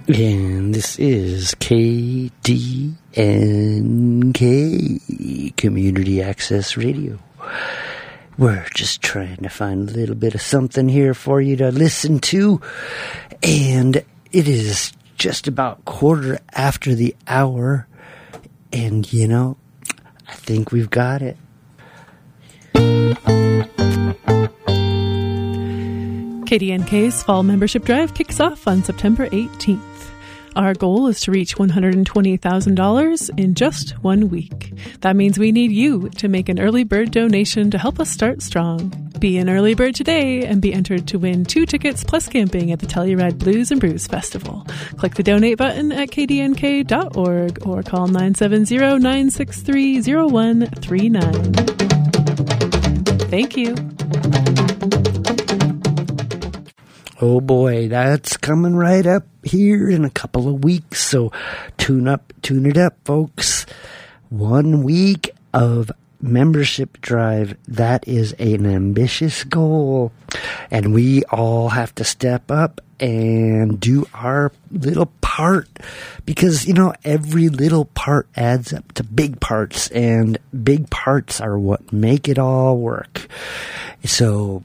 And this is KDNK, Community Access Radio. We're just trying to find a little bit of something here for you to listen to. And it is just about 1:15. And, you know, I think we've got it. KDNK's Fall Membership Drive kicks off on September 18th. Our goal is to reach $120,000 in just 1 week. That means we need you to make an early bird donation to help us start strong. Be an early bird today and be entered to win 2 tickets plus camping at the Telluride Blues and Brews Festival. Click the donate button at kdnk.org or call 970-963-0139. Thank you. Oh boy, that's coming right up here in a couple of weeks. So tune it up, folks. 1 week of membership drive. That is an ambitious goal. And we all have to step up and do our little part. Because, you know, every little part adds up to big parts. And big parts are what make it all work. So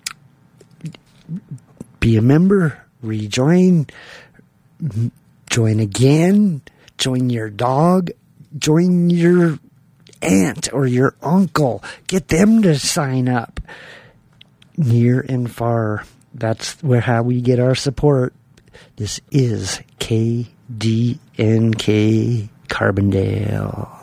be a member, rejoin, join again, join your dog, join your aunt or your uncle. Get them to sign up. Near and far. That's how we get our support. This is KDNK Carbondale.